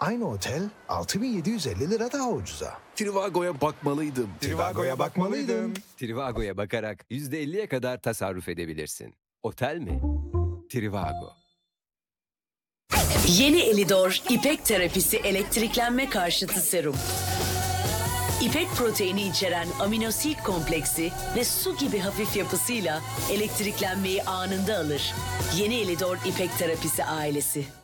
Aynı otel 6.750 lira daha ucuza. Trivago'ya bakmalıydım. Trivago'ya bakmalıydım. Trivago'ya bakarak %50'ye kadar tasarruf edebilirsin. Otel mi? Trivago. Yeni Elidor İpek terapisi elektriklenme karşıtı serum. İpek proteini içeren aminosil kompleksi ve su gibi hafif yapısıyla elektriklenmeyi anında alır. Yeni Elidor İpek terapisi ailesi.